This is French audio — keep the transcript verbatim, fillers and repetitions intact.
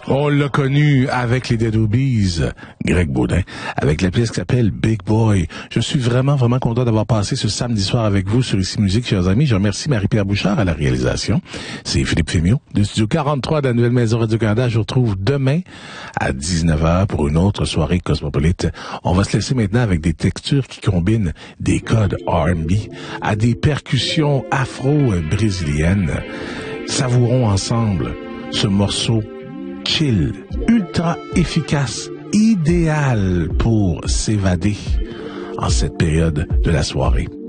On l'a connu avec les Dead Obies, Greg Baudin, avec la pièce qui s'appelle Big Boy. Je suis vraiment, vraiment content d'avoir passé ce samedi soir avec vous sur Ici Musique, chers amis. Je remercie Marie-Pierre Bouchard à la réalisation. C'est Philippe Fémiot, du studio quarante-trois de la Nouvelle Maison Radio-Canada. Je vous retrouve demain à dix-neuf heures pour une autre soirée cosmopolite. On va se laisser maintenant avec des textures qui combinent des codes R and B à des percussions afro-brésiliennes. Savourons ensemble ce morceau chill, ultra efficace, idéal pour s'évader en cette période de la soirée.